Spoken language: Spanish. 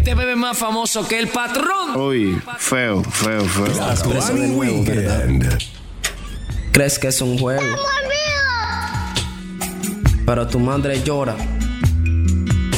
te bebe más famoso que el patrón. Uy, feo. Expreso de nuevo, ¿verdad? ¿Crees que es un juego? Pero tu madre llora